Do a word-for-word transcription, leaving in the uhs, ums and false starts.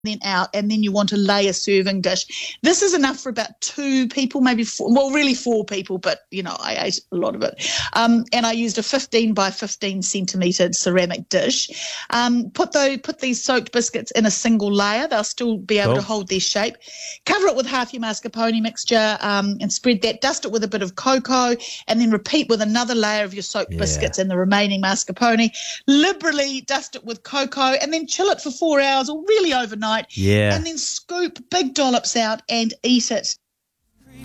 then out, and then you want to lay a serving dish. This is enough for about two people, maybe four, well, really four people, but, you know, I ate a lot of it. Um, and I used a fifteen by fifteen centimetre ceramic dish. Um, put those, put these soaked biscuits in a single layer. They'll still be able Cool. to hold their shape. Cover it with half your mascarpone mixture um, and spread that. Dust it with a bit of cocoa, and then repeat with another layer of your soaked Yeah. biscuits and the remaining mascarpone. Liberally dust it with cocoa, and then chill it for four hours or really overnight. Yeah. And then scoop big dollops out and eat it.